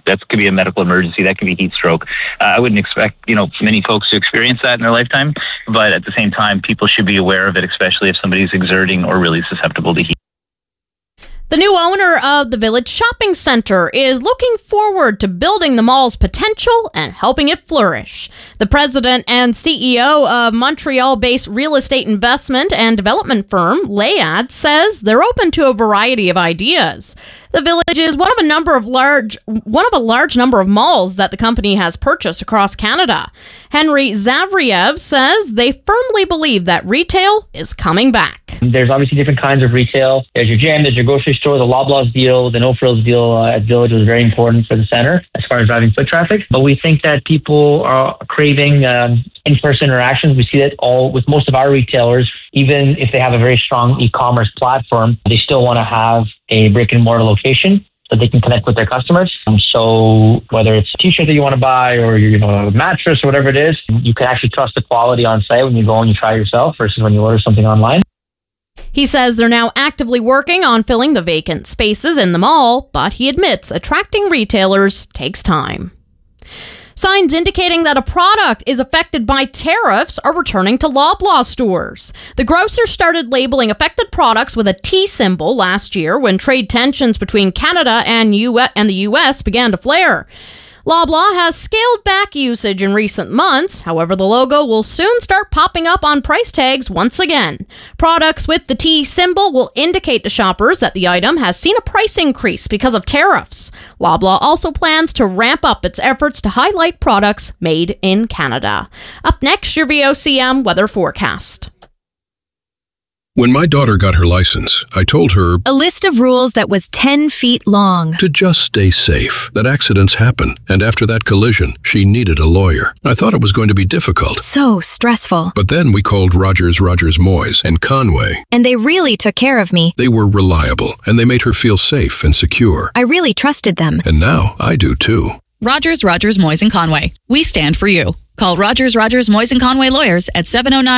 That could be a medical emergency. That could be heat stroke. I wouldn't expect, many folks to experience that in their lifetime. But at the same time, people should be aware of it, especially if somebody's exerting or really susceptible to heat. The new owner of the Village Shopping Centre is looking forward to building the mall's potential and helping it flourish. The president and CEO of Montreal-based real estate investment and development firm Layad says they're open to a variety of ideas. The Village is one of a large number of malls that the company has purchased across Canada. Henry Zavriev says they firmly believe that retail is coming back. There's obviously different kinds of retail. There's your gym, there's your grocery store, the Loblaws deal, the No Frills deal at Village was very important for the center as far as driving foot traffic. But we think that people are craving in-person interactions. We see that all with most of our retailers. Even if they have a very strong e-commerce platform, they still want to have a brick-and-mortar location so they can connect with their customers. So whether it's a t-shirt that you want to buy or a mattress or whatever it is, you can actually trust the quality on site when you go and you try yourself versus when you order something online. He says they're now actively working on filling the vacant spaces in the mall, but he admits attracting retailers takes time. Signs indicating that a product is affected by tariffs are returning to Loblaw stores. The grocer started labeling affected products with a T symbol last year when trade tensions between Canada and the U.S. began to flare. Loblaw has scaled back usage in recent months. However, the logo will soon start popping up on price tags once again. Products with the T symbol will indicate to shoppers that the item has seen a price increase because of tariffs. Loblaw also plans to ramp up its efforts to highlight products made in Canada. Up next, your VOCM weather forecast. When my daughter got her license, I told her a list of rules that was 10 feet long. To just stay safe, that accidents happen. And after that collision, she needed a lawyer. I thought it was going to be difficult. So stressful. But then we called Rogers Moyes and Conway. And they really took care of me. They were reliable, and they made her feel safe and secure. I really trusted them. And now I do too. Rogers, Moyes and Conway. We stand for you. Call Rogers, Moyes and Conway lawyers at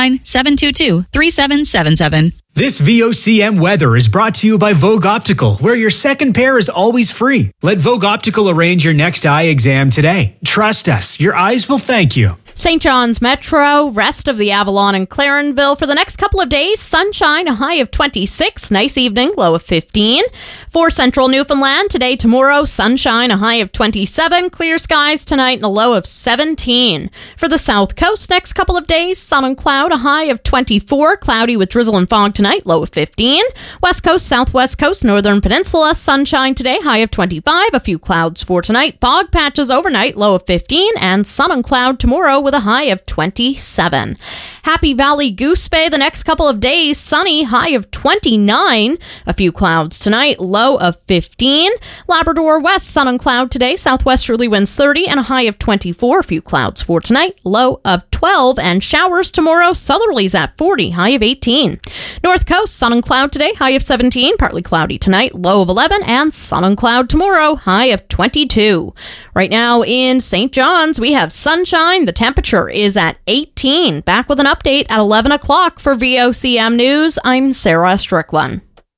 709-722-3777. This VOCM weather is brought to you by Vogue Optical, where your second pair is always free. Let Vogue Optical arrange your next eye exam today. Trust us, your eyes will thank you. St. John's Metro, rest of the Avalon and Clarenville for the next couple of days. Sunshine, a high of 26. Nice evening, low of 15. For central Newfoundland, today, tomorrow, sunshine, a high of 27. Clear skies tonight and a low of 17. For the south coast, next couple of days, sun and cloud, a high of 24. Cloudy with drizzle and fog tonight, low of 15. West coast, southwest coast, northern peninsula, sunshine today, high of 25. A few clouds for tonight. Fog patches overnight, low of 15. And sun and cloud tomorrow with a high of 27. Happy Valley Goose Bay the next couple of days. Sunny, high of 29. A few clouds tonight, low of 15. Labrador West, sun and cloud today. Southwesterly winds 30 and a high of 24. A few clouds for tonight, low of 12. And showers tomorrow, southerlies at 40, high of 18. North Coast, sun and cloud today, high of 17. Partly cloudy tonight, low of 11. And sun and cloud tomorrow, high of 22. Right now in St. John's, we have sunshine. The temperature is at 18. Back with an update at 11 o'clock for VOCM News. I'm Sarah Strickland.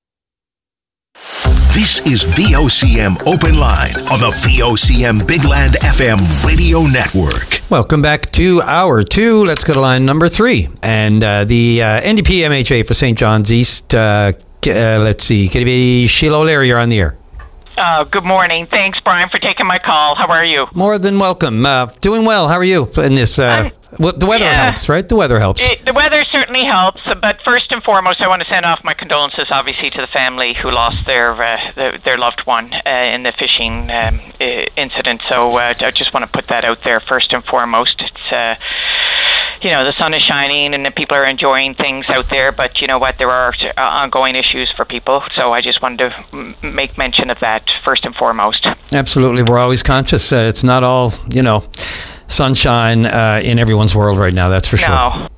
This is VOCM Open Line on the VOCM Big Land FM radio network. Welcome back to Hour 2. Let's go to line number 3. And the NDP MHA for St. John's East, let's see, can it be Sheila O'Leary? You're on the air. Good morning. Thanks, Brian, for taking my call. How are you? More than welcome. Doing well. How are you in this? The weather helps, right? The weather helps. The weather certainly helps, but first and foremost, I want to send off my condolences, obviously, to the family who lost their loved one in the fishing incident. So I just want to put that out there first and foremost. It's the sun is shining and the people are enjoying things out there, but you know what? There are ongoing issues for people, so I just wanted to make mention of that first and foremost. Absolutely. We're always conscious. It's not all, sunshine in everyone's world right now, that's for sure.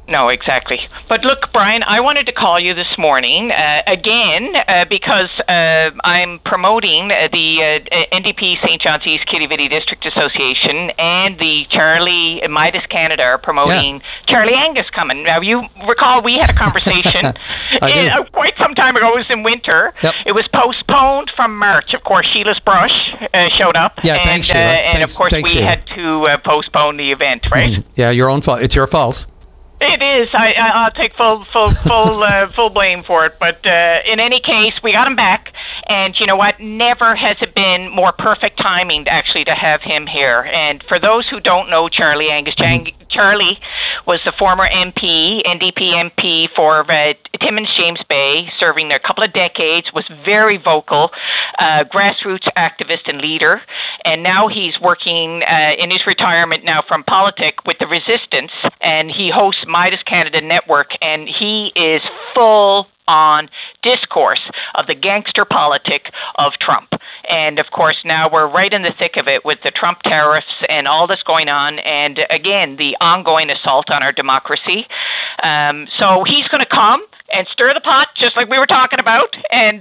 No, exactly. But look, Brian, I wanted to call you this morning again because I'm promoting the NDP St. John's East Kitty-Vitty District Association, and the Charlie Midas Canada are promoting Charlie Angus coming. Now, you recall we had a conversation quite some time ago. It was in winter. Yep. It was postponed from March. Of course, Sheila's Brush showed up. Yeah, thanks, Sheila. And of course, we had to postpone the event, right? Mm-hmm. Yeah, your own fault. It's your fault. It is. I'll take full blame for it. But in any case, we got him back, and you know what? Never has it been more perfect timing actually to have him here. And for those who don't know Charlie Angus, Charlie was the former MP, NDP MP for Timmins James Bay, serving there a couple of decades. Was very vocal, grassroots activist and leader, and now he's working in his retirement now from politics with the Resistance, and he hosts Midas Canada Network, and he is full on discourse of the gangster politic of Trump. And of course, now we're right in the thick of it with the Trump tariffs and all that's going on, and again, the ongoing assault on our democracy. So he's going to come and stir the pot, just like we were talking about, and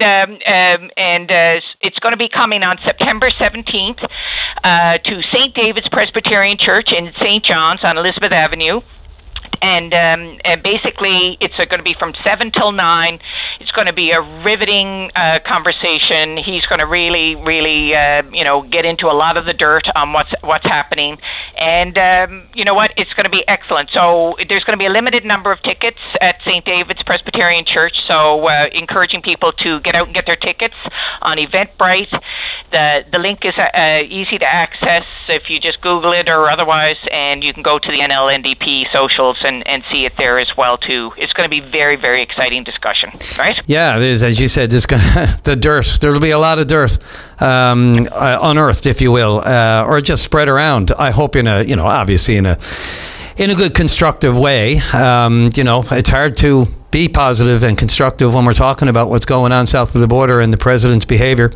it's going to be coming on September 17th to St. David's Presbyterian Church in St. John's on Elizabeth Avenue. And basically, it's going to be from 7 till 9. It's going to be a riveting conversation. He's going to really get into a lot of the dirt on what's happening. And you know what? It's going to be excellent. So there's going to be a limited number of tickets at St. David's Presbyterian Church. So encouraging people to get out and get their tickets on Eventbrite. The link is easy to access if you just Google it or otherwise, and you can go to the NLNDP socials and see it there as well too. It's going to be very, very exciting discussion, right? Yeah, it is. As you said, the dirt. There will be a lot of dirt unearthed, if you will, or just spread around. I hope obviously in a good constructive way. It's hard to be positive and constructive when we're talking about what's going on south of the border and the president's behavior.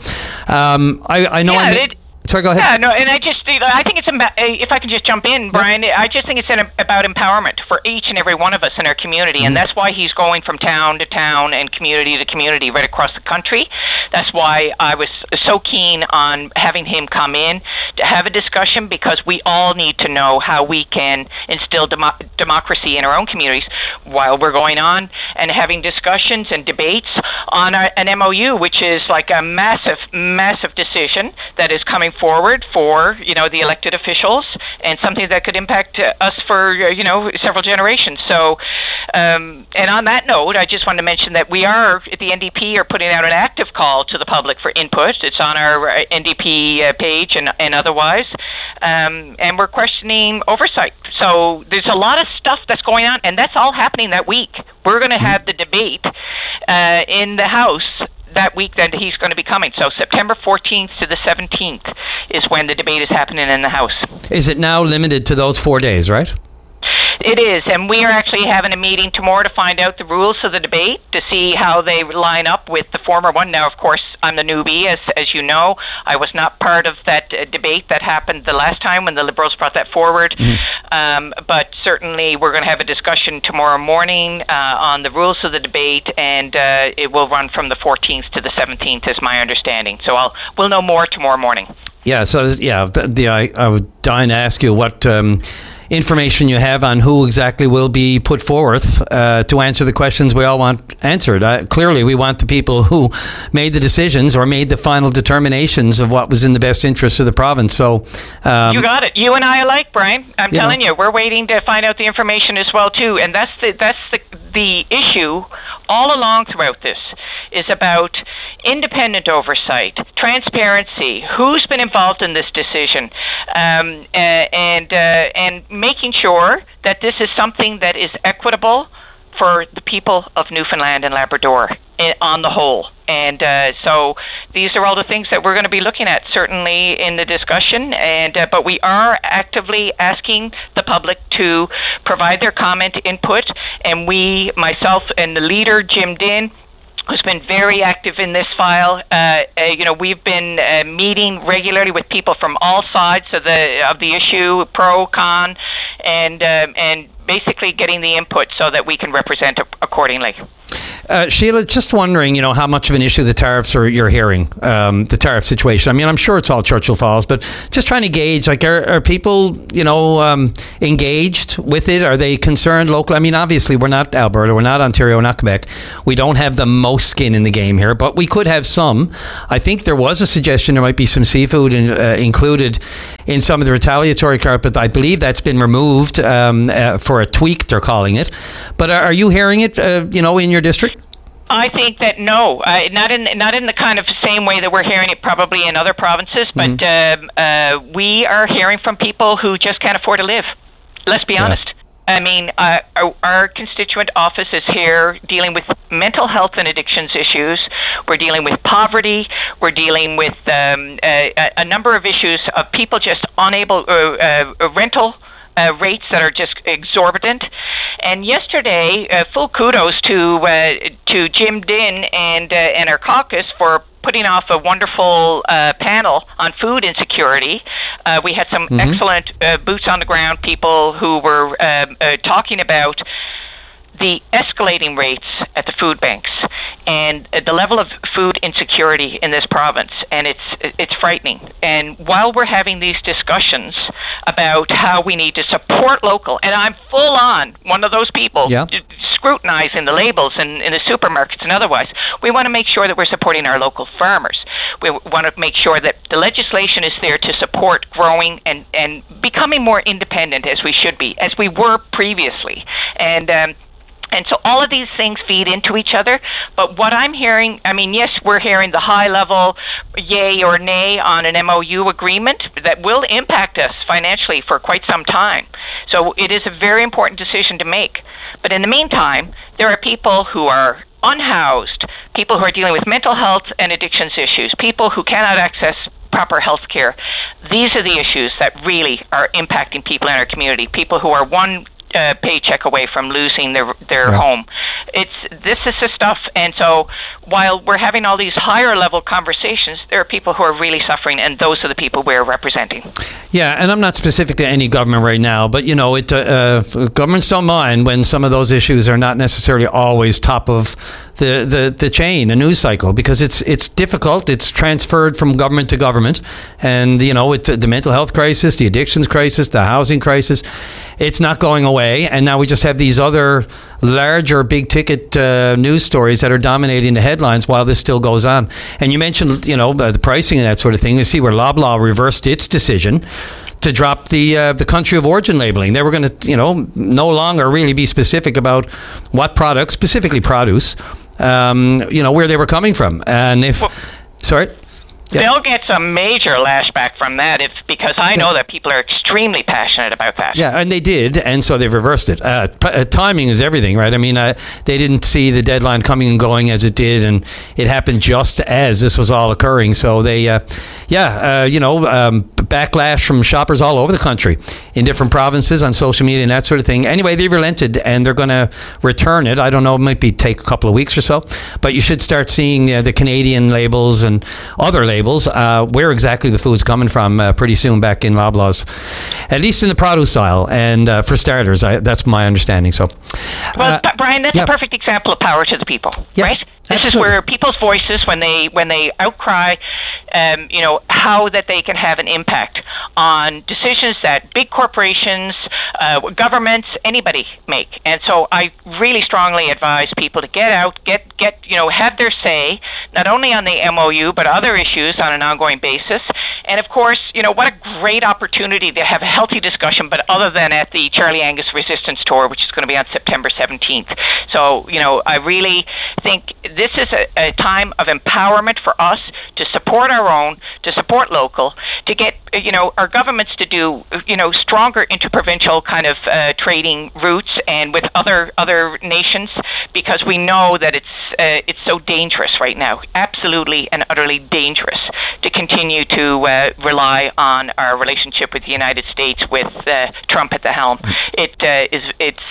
I know. Sorry, go ahead. Yeah, no, and I think it's if I can just jump in, Brian. I just think it's about empowerment for each and every one of us in our community, and that's why he's going from town to town and community to community right across the country. That's why I was so keen on having him come in to have a discussion, because we all need to know how we can instill democracy in our own communities while we're going on and having discussions and debates on an MOU, which is like a massive, massive decision that is coming forward for the elected officials, and something that could impact us for several generations. So and on that note, I just wanted to mention that we are at the NDP are putting out an active call to the public for input. It's on our NDP page and otherwise, and we're questioning oversight. So there's a lot of stuff that's going on, and that's all happening that week. We're going to have the debate in the House that week that he's going to be coming. So September 14th to the 17th is when the debate is happening in the House. Is it now limited to those 4 days, right? It is, and we are actually having a meeting tomorrow to find out the rules of the debate, to see how they line up with the former one. Now, of course, I'm the newbie, as you know. I was not part of that debate that happened the last time when the Liberals brought that forward. But certainly we're going to have a discussion tomorrow morning on the rules of the debate, and it will run from the 14th to the 17th, is my understanding. So we'll know more tomorrow morning. Yeah, so I would dying to ask you what information you have on who exactly will be put forth to answer the questions we all want answered. Clearly, we want the people who made the decisions or made the final determinations of what was in the best interest of the province. So you got it. You and I alike, Brian. I'm telling you, we're waiting to find out the information as well too. And that's the issue all along throughout this, is about independent oversight, transparency, who's been involved in this decision, and making sure that this is something that is equitable for the people of Newfoundland and Labrador on the whole. And so these are all the things that we're going to be looking at, certainly in the discussion. And but we are actively asking the public to provide their comment input. And myself and the leader, Jim Dinn, who's been very active in this file. We've been meeting regularly with people from all sides of the issue, pro, con, and basically getting the input so that we can represent accordingly. Sheila, just wondering, how much of an issue the tariffs you're hearing, the tariff situation. I mean, I'm sure it's all Churchill Falls, but just trying to gauge, are people, engaged with it? Are they concerned locally? I mean, obviously, we're not Alberta, we're not Ontario, we're not Quebec. We don't have the most skin in the game here, but we could have some. I think there was a suggestion there might be some seafood included in some of the retaliatory carpet. I believe that's been removed for a tweak, they're calling it. But are you hearing it, in your district? I think that no, not in the kind of same way that we're hearing it probably in other provinces, but we are hearing from people who just can't afford to live. Let's be honest. I mean, our constituent office is here dealing with mental health and addictions issues. We're dealing with poverty. We're dealing with a number of issues of people just unable rental rates that are just exorbitant. And yesterday, full kudos to Jim Dinn and our caucus for putting off a wonderful panel on food insecurity. We had some excellent boots on the ground people who were talking about the escalating rates at the food banks and the level of food insecurity in this province, and it's frightening. And while we're having these discussions about how we need to support local, and I'm full on one of those people scrutinizing the labels in the supermarkets and otherwise, we want to make sure that we're supporting our local farmers. We want to make sure that the legislation is there to support growing and becoming more independent as we should be, as we were previously. And so all of these things feed into each other. But what I'm hearing, I mean, yes, we're hearing the high level yay or nay on an MOU agreement that will impact us financially for quite some time. So it is a very important decision to make. But in the meantime, there are people who are unhoused, people who are dealing with mental health and addictions issues, people who cannot access proper health care. These are the issues that really are impacting people in our community, people who are one paycheck away from losing their home. This is the stuff, and so while we're having all these higher level conversations, there are people who are really suffering, and those are the people we're representing. Yeah, and I'm not specific to any government right now, but governments don't mind when some of those issues are not necessarily always top of the chain, the news cycle, because it's difficult. It's transferred from government to government, and the mental health crisis, the addictions crisis, the housing crisis, it's not going away. And now we just have these other larger big ticket news stories that are dominating the headlines while this still goes on. And you mentioned the pricing and that sort of thing. You see where Loblaw reversed its decision to drop the country of origin labeling. They were going to no longer really be specific about what products, specifically produce, where they were coming from. And they'll get some major lashback from that because I know that people are extremely passionate about that. Yeah, and they did, and so they've reversed it. Timing is everything, right? I mean, they didn't see the deadline coming and going as it did, and it happened just as this was all occurring. So they, backlash from shoppers all over the country in different provinces on social media and that sort of thing. Anyway, they relented, and they're going to return it. I don't know, it might take a couple of weeks or so, but you should start seeing the Canadian labels and other labels where exactly the food's coming from pretty soon back in Loblaw's, at least in the produce aisle. And for starters, that's my understanding. So, Brian, that's a perfect example of power to the people, right? This is where people's voices, when they outcry, how that they can have an impact on decisions that big corporations, governments, anybody make. And so I really strongly advise people to get out, have their say, not only on the MOU, but other issues on an ongoing basis. And of course, what a great opportunity to have a healthy discussion, but other than at the Charlie Angus Resistance Tour, which is going to be on September 17th. So, I really think this is a time of empowerment for us to support our own, to support local, to get, our governments to do, stronger interprovincial kind of trading routes and with other nations, because we know that it's so dangerous right now, absolutely and utterly dangerous, to continue to rely on our relationship with the United States with Trump at the helm. It's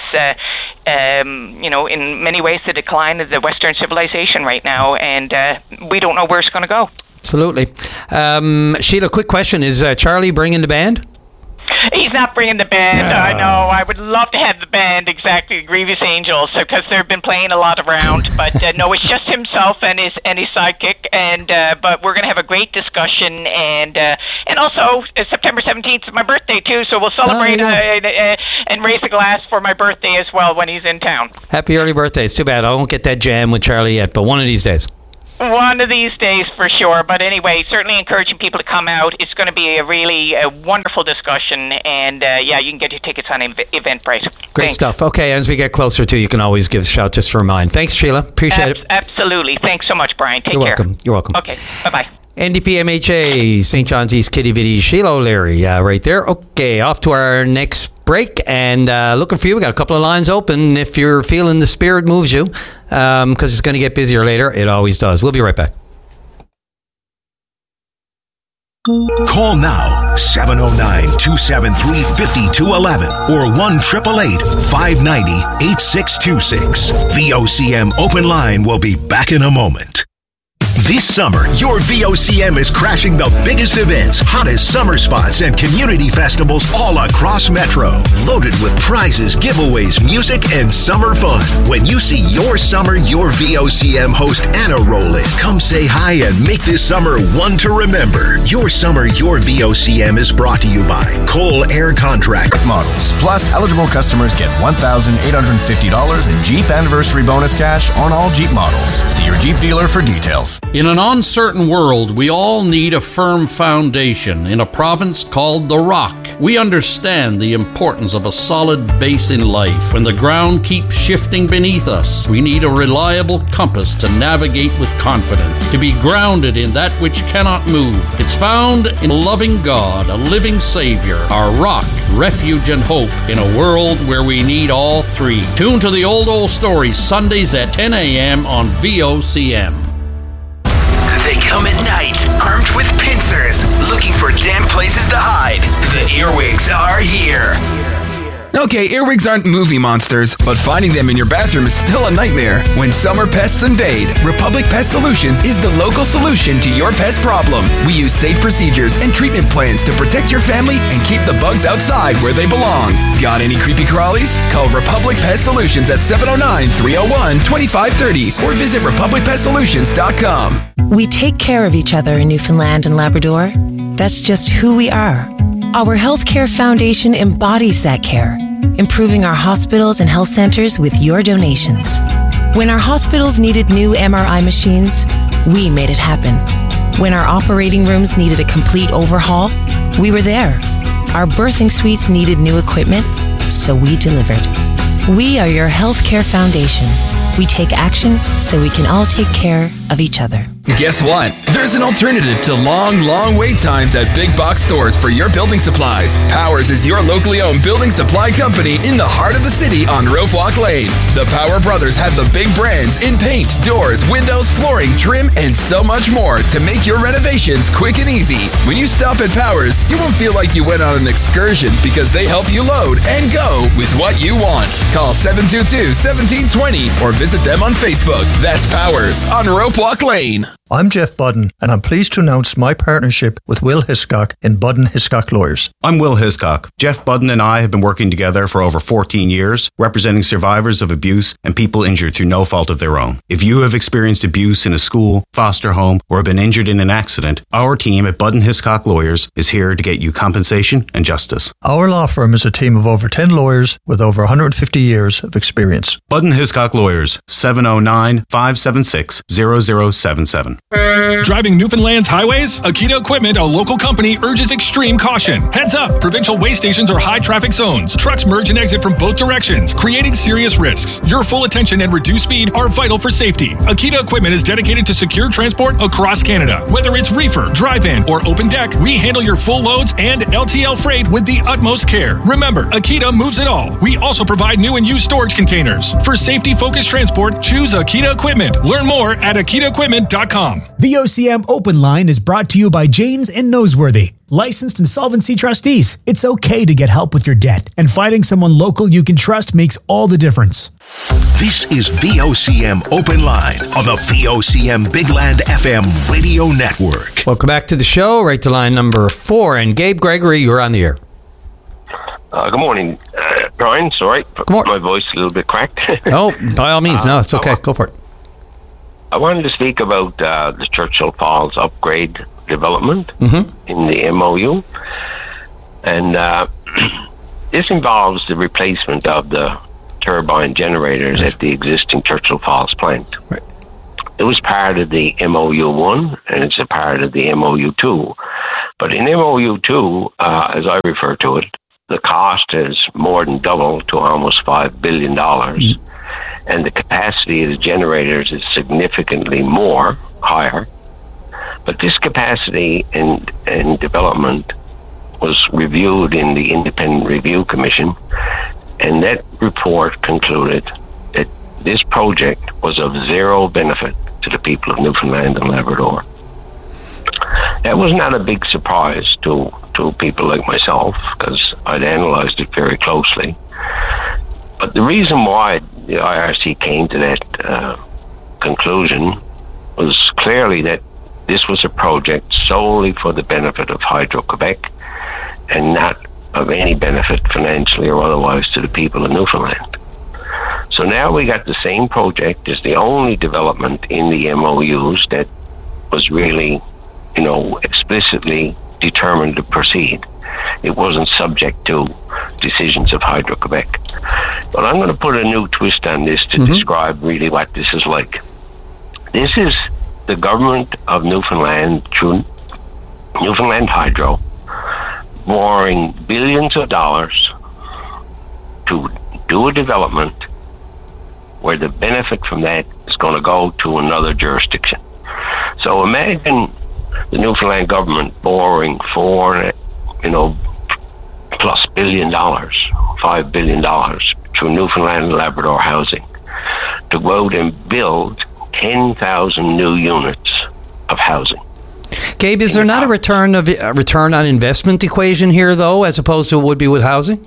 in many ways the decline of the Western civilization right now, and we don't know where it's going to go. Absolutely. Sheila, quick question. Is Charlie bringing the band? He's not bringing the band. I know. I would love to have the band, exactly, Grievous Angels, because they've been playing a lot around. But no, it's just himself and his sidekick. And but we're going to have a great discussion. And also, September 17th is my birthday, too, so we'll celebrate and raise a glass for my birthday as well when he's in town. Happy early birthday. It's too bad I won't get that jam with Charlie yet, but one of these days. One of these days for sure. But anyway, certainly encouraging people to come out. It's going to be a really wonderful discussion. And you can get your tickets on Eventbrite. Great stuff. Okay, as we get closer to, you can always give a shout just for mine. Thanks, Sheila. Appreciate it. Absolutely. Thanks so much, Brian. Take care. You're welcome. Okay. Bye-bye. NDPMHA, St. John's East, Kitty Vitty, Sheila O'Leary, right there. Okay, off to our next break, and looking for you. We got a couple of lines open if you're feeling the spirit moves you, because it's going to get busier later. It always does. We'll be right back. Call now, 709-273-5211 or 1-888-590-8626. VOCM Open Line will be back in a moment. This summer, your VOCM is crashing the biggest events, hottest summer spots, and community festivals all across Metro. Loaded with prizes, giveaways, music, and summer fun. When you see your summer, your VOCM host Anna roll in. Come say hi and make this summer one to remember. Your summer, your VOCM is brought to you by Cole Air Contract Models. Plus, eligible customers get $1,850 in Jeep Anniversary Bonus Cash on all Jeep models. See your Jeep dealer for details. In an uncertain world, we all need a firm foundation in a province called The Rock. We understand the importance of a solid base in life. When the ground keeps shifting beneath us, we need a reliable compass to navigate with confidence, to be grounded in that which cannot move. It's found in a loving God, a living Savior, our rock, refuge, and hope in a world where we need all three. Tune to the Old Stories Sundays at 10 a.m. on VOCM. They come at night, armed with pincers, looking for damp places to hide. The Earwigs are here. Okay, earwigs aren't movie monsters, but finding them in your bathroom is still a nightmare. When summer pests invade, Republic Pest Solutions is the local solution to your pest problem. We use safe procedures and treatment plans to protect your family and keep the bugs outside where they belong. Got any creepy crawlies? Call Republic Pest Solutions at 709-301-2530 or visit republicpestsolutions.com. We take care of each other in Newfoundland and Labrador. That's just who we are. Our Healthcare Foundation embodies that care, improving our hospitals and health centers with your donations. When our hospitals needed new MRI machines, we made it happen. When our operating rooms needed a complete overhaul, we were there. Our birthing suites needed new equipment, so we delivered. We are your Healthcare Foundation. We take action so we can all take care of each other. Guess what? There's an alternative to long wait times at big box stores for your building supplies. Powers is your locally owned building supply company in the heart of the city on Rope Walk Lane. The Power Brothers have the big brands in paint, doors, windows, flooring, trim, and so much more to make your renovations quick and easy. When you stop at Powers, you won't feel like you went on an excursion because they help you load and go with what you want. Call 722-1720 or visit them on Facebook. That's Powers on Rope Walk Lane. I'm Jeff Budden, and I'm pleased to announce my partnership with Will Hiscock in Budden Hiscock Lawyers. I'm Will Hiscock. Jeff Budden and I have been working together for over 14 years, representing survivors of abuse and people injured through no fault of their own. If you have experienced abuse in a school, foster home, or have been injured in an accident, our team at Budden Hiscock Lawyers is here to get you compensation and justice. Our law firm is a team of over 10 lawyers with over 150 years of experience. Budden Hiscock Lawyers, 709-576-0077. Driving Newfoundland's highways? Akita Equipment, a local company, urges extreme caution. Heads up, provincial way stations are high traffic zones. Trucks merge and exit from both directions, creating serious risks. Your full attention and reduced speed are vital for safety. Akita Equipment is dedicated to secure transport across Canada. Whether it's reefer, drive-in, or open deck, we handle your full loads and LTL freight with the utmost care. Remember, Akita moves it all. We also provide new and used storage containers. For safety-focused transport, choose Akita Equipment. Learn more at akitaequipment.com. VOCM Open Line is brought to you by Janes and Noseworthy, licensed insolvency trustees. It's okay to get help with your debt, and finding someone local you can trust makes all the difference. This is VOCM Open Line on the VOCM Big Land FM radio network. Welcome back to the show. Right to line number 4. And Gabe Gregory, you're on the air. Good morning, Brian. Sorry, my voice is a little bit cracked. Oh, by all means, no, it's okay. Go for it. I wanted to speak about the Churchill Falls upgrade development in the MOU. And this involves the replacement of the turbine generators at the existing Churchill Falls plant. Right. It was part of the MOU 1 and it's a part of the MOU 2. But in MOU 2, as I refer to it, the cost has more than doubled to almost $5 billion. And the capacity of the generators is significantly higher. But this capacity and development was reviewed in the Independent Review Commission, and that report concluded that this project was of zero benefit to the people of Newfoundland and Labrador. That was not a big surprise to people like myself, because I'd analyzed it very closely. But the reason why the IRC came to that conclusion was clearly that this was a project solely for the benefit of Hydro-Quebec and not of any benefit financially or otherwise to the people of Newfoundland. So now we got the same project as the only development in the MOUs that was really, explicitly determined to proceed. It wasn't subject to decisions of Hydro-Quebec. But I'm going to put a new twist on this to describe really what this is like. This is the government of Newfoundland through Newfoundland Hydro borrowing billions of dollars to do a development where the benefit from that is going to go to another jurisdiction. So imagine the Newfoundland government borrowing $4+ billion, $5 billion through Newfoundland and Labrador Housing to go out and build 10,000 new units of housing. Gabe, is there not a return on investment equation here, though, as opposed to it would be with housing?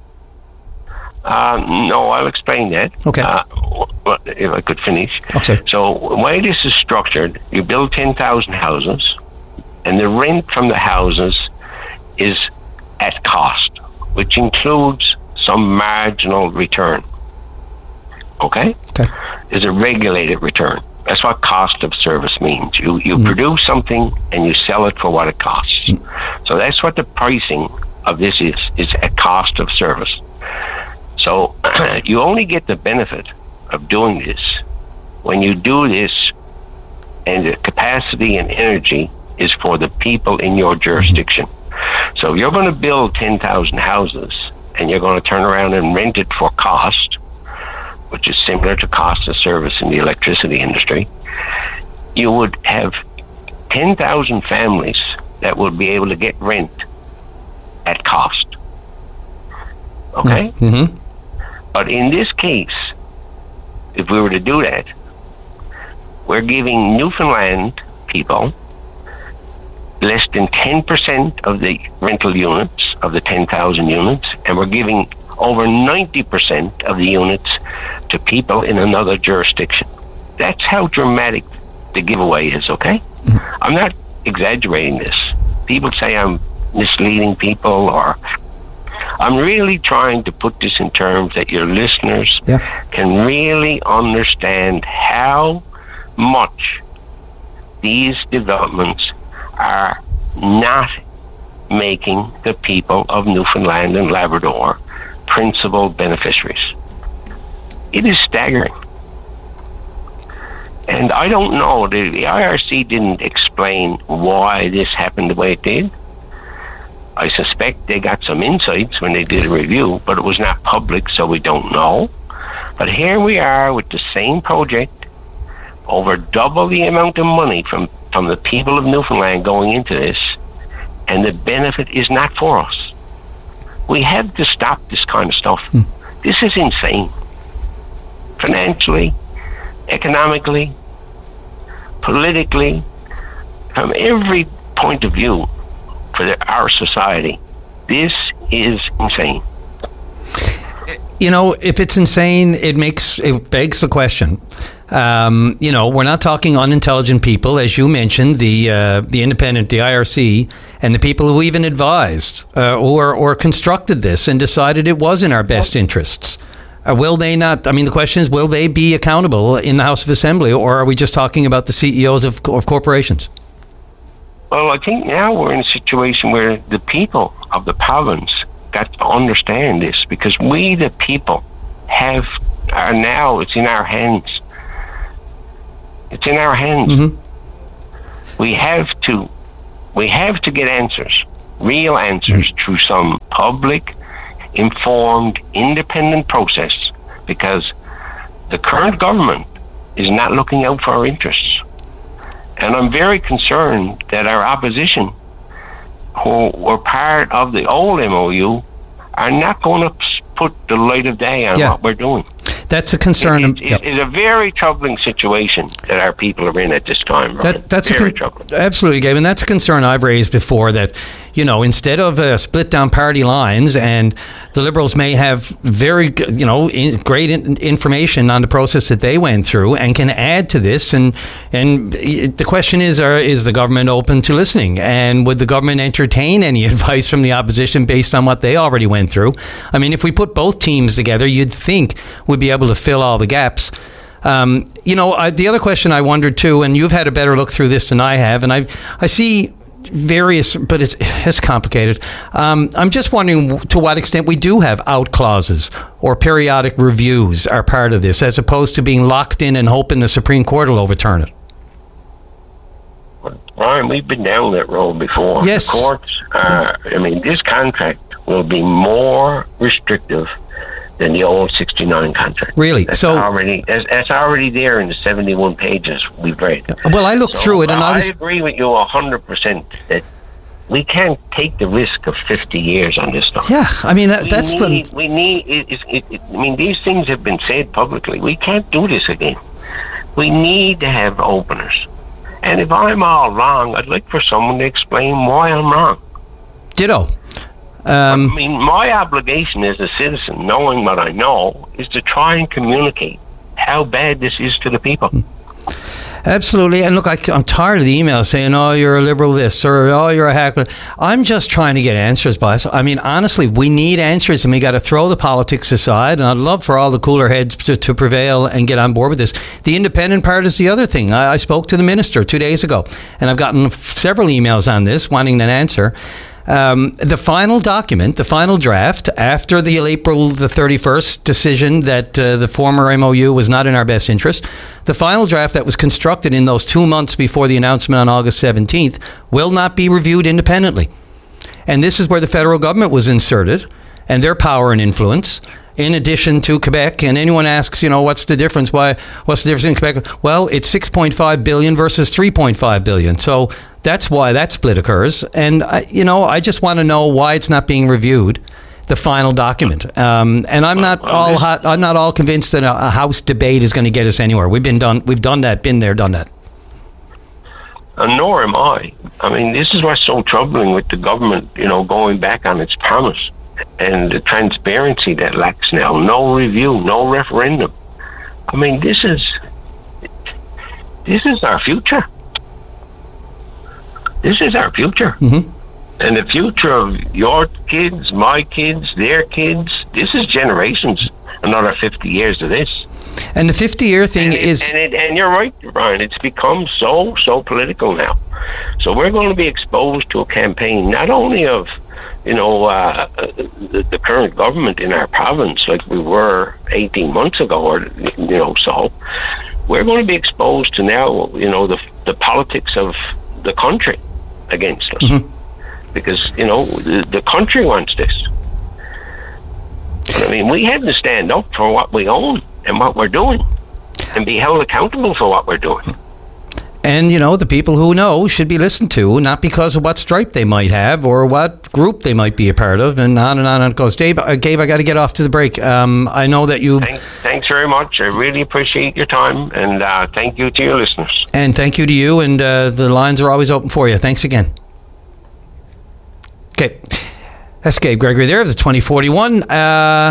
No, I'll explain that. Okay. If I could finish. Okay. So the way this is structured, you build 10,000 houses, and the rent from the houses is at cost, which includes some marginal return. Okay? Okay. Is a regulated return. That's what cost of service means. You produce something and you sell it for what it costs. So that's what the pricing of this is at cost of service. So you only get the benefit of doing this when you do this and the capacity and energy is for the people in your jurisdiction. So if you're going to build 10,000 houses and you're going to turn around and rent it for cost, which is similar to cost of service in the electricity industry, you would have 10,000 families that would be able to get rent at cost. Okay? Mm-hmm. But in this case, if we were to do that, we're giving Newfoundland people less than 10% of the rental units, of the 10,000 units, and we're giving over 90% of the units to people in another jurisdiction. That's how dramatic the giveaway is, okay? I'm not exaggerating this. People say I'm misleading people, or I'm really trying to put this in terms that your listeners can really understand how much these developments are not making the people of Newfoundland and Labrador principal beneficiaries. It is staggering. And I don't know, the IRC didn't explain why this happened the way it did. I suspect they got some insights when they did a review, but it was not public, so we don't know. But here we are with the same project, over double the amount of money from the people of Newfoundland going into this, and the benefit is not for us. We have to stop this kind of stuff. This is insane. Financially, economically, politically, from every point of view for our society, this is insane. If it's insane, it begs the question. We're not talking unintelligent people, as you mentioned, the independent, the IRC, and the people who even advised or constructed this and decided it was in our best interests. Will they not? I mean, the question is, will they be accountable in the House of Assembly, or are we just talking about the CEOs of corporations? Well, I think now we're in a situation where the people of the province got to understand this, because we, the people, are now, it's in our hands. It's in our hands. Mm-hmm. We have to get answers, real answers, through some public, informed, independent process, because the current government is not looking out for our interests. And I'm very concerned that our opposition, who were part of the old MOU, are not going to put the light of day on what we're doing. That's a concern. It's a very troubling situation that our people are in at this time. That's very troubling. Absolutely, Gabe. And that's a concern I've raised before, that, instead of split down party lines, and the Liberals may have very, great information on the process that they went through and can add to this. And the question is the government open to listening? And would the government entertain any advice from the opposition based on what they already went through? I mean, if we put both teams together, you'd think we'd be able to fill all the gaps. The other question I wondered too, and you've had a better look through this than I have, and I see various, but it's complicated. I'm just wondering to what extent we do have out clauses or periodic reviews are part of this, as opposed to being locked in and hoping the Supreme Court will overturn it. Ryan, we've been down that road before. Yes. The courts, this contract will be more restrictive than the old 69 contract. Really? That's already there in the 71 pages we've read. Well, I looked through it, and I agree with you 100% that we can't take the risk of 50 years on this stuff. Yeah, I mean, these things have been said publicly. We can't do this again. We need to have openers. And if I'm all wrong, I'd like for someone to explain why I'm wrong. Ditto. My obligation as a citizen, knowing what I know, is to try and communicate how bad this is to the people. Absolutely. And look, I'm tired of the emails saying, oh, you're a Liberal this, or oh, you're a hacker. I'm just trying to get answers, boss. I mean, honestly, we need answers, and we got to throw the politics aside. And I'd love for all the cooler heads to prevail and get on board with this. The independent part is the other thing. I spoke to the minister 2 days ago, and I've gotten several emails on this wanting an answer. The final document, the final draft, after the April the 31st decision that the former MOU was not in our best interest, the final draft that was constructed in those 2 months before the announcement on August 17th will not be reviewed independently. And this is where the federal government was inserted, and their power and influence, in addition to Quebec. And anyone asks, what's the difference? What's the difference in Quebec? Well, it's 6.5 billion versus 3.5 billion. So that's why that split occurs. And, I just want to know why it's not being reviewed, the final document. And I'm not all convinced that a House debate is going to get us anywhere. We've done that, been there, done that. And nor am I. I mean, this is what's so troubling with the government, going back on its promise, and the transparency that lacks now. No review, no referendum. I mean, this is our future. This is our future. Mm-hmm. And the future of your kids, my kids, their kids, this is generations, another 50 years of this. And the 50-year thing and you're right, Brian, it's become so political now. So we're going to be exposed to a campaign, not only of, the current government in our province, like we were 18 months ago, or, so we're going to be exposed to now, the politics of the country against us. Mm-hmm. Because, the country wants this. But, I mean, we had to stand up for what we own and what we're doing, and be held accountable for what we're doing. And, the people who know should be listened to, not because of what stripe they might have or what group they might be a part of, and on it goes. Gabe, I got to get off to the break. I know that you... Thanks very much. I really appreciate your time, and thank you to your listeners. And thank you to you, and the lines are always open for you. Thanks again. Okay. That's Gabe Gregory there of the 2041.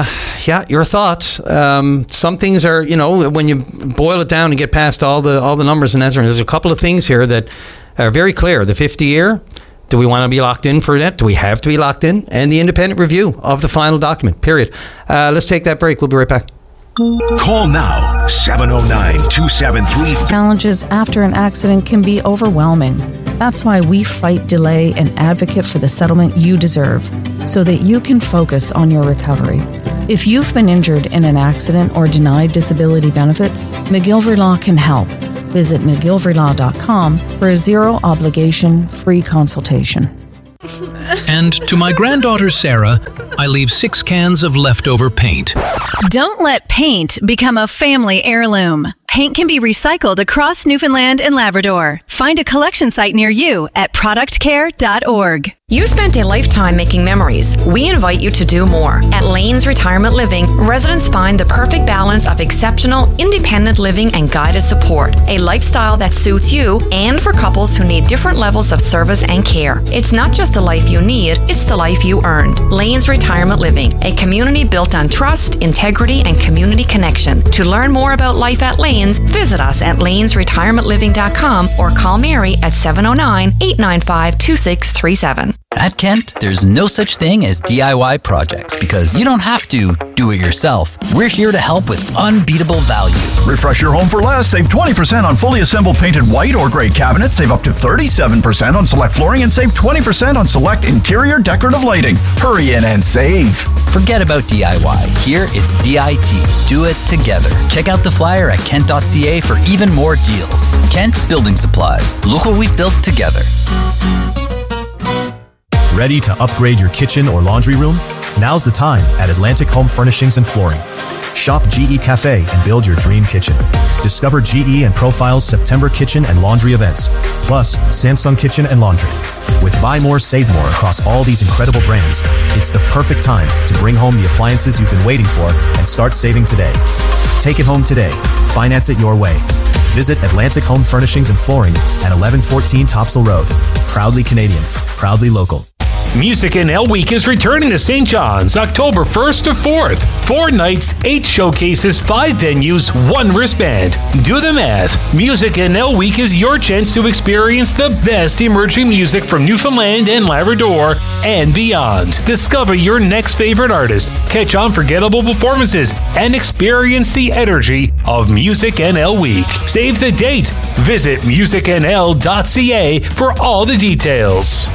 yeah, your thoughts. Some things are, when you boil it down and get past all the numbers and answers, there's a couple of things here that are very clear. The 50-year, do we want to be locked in for that? Do we have to be locked in? And the independent review of the final document, period. Let's take that break. We'll be right back. Call now, 709-273. Challenges after an accident can be overwhelming. That's why we fight, delay, and advocate for the settlement you deserve, so that you can focus on your recovery. If you've been injured in an accident or denied disability benefits, McGilvery Law can help. Visit McGilveryLaw.com for a zero-obligation, free consultation. And to my granddaughter Sarah, I leave 6 cans of leftover paint. Don't let paint become a family heirloom. Paint can be recycled across Newfoundland and Labrador. Find a collection site near you at productcare.org. You spent a lifetime making memories. We invite you to do more. At Lanes Retirement Living, residents find the perfect balance of exceptional, independent living and guided support. A lifestyle that suits you and for couples who need different levels of service and care. It's not just the life you need, it's the life you earned. Lanes Retirement Living, a community built on trust, integrity, and community connection. To learn more about life at Lanes, visit us at lanesretirementliving.com or call Mary at 709-895-2637. At Kent, there's no such thing as DIY projects because you don't have to do it yourself. We're here to help with unbeatable value. Refresh your home for less. Save 20% on fully assembled painted white or gray cabinets. Save up to 37% on select flooring and save 20% on select interior decorative lighting. Hurry in and save. Forget about DIY. Here, it's DIT. Do it together. Check out the flyer at kent.ca for even more deals. Kent Building Supplies. Look what we've built together. Ready to upgrade your kitchen or laundry room? Now's the time at Atlantic Home Furnishings and Flooring. Shop GE Cafe and build your dream kitchen. Discover GE and Profile's September kitchen and laundry events, plus Samsung Kitchen and Laundry. With buy more, save more across all these incredible brands, it's the perfect time to bring home the appliances you've been waiting for and start saving today. Take it home today. Finance it your way. Visit Atlantic Home Furnishings and Flooring at 1114 Topsail Road. Proudly Canadian, proudly local. Music NL Week is returning to St. John's October 1st to 4th. 4 nights, 8 showcases, 5 venues, 1 wristband. Do the math. Music NL Week is your chance to experience the best emerging music from Newfoundland and Labrador and beyond. Discover your next favorite artist, catch unforgettable performances, and experience the energy of Music NL Week. Save the date. Visit musicnl.ca for all the details.